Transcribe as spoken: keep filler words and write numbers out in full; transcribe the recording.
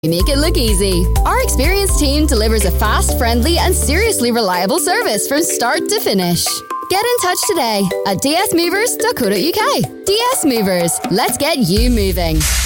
We make it look easy. Our experienced team delivers a fast, friendly and seriously reliable service from start to finish. Get in touch today at d s movers dot co dot u k. D S Movers, let's get you moving.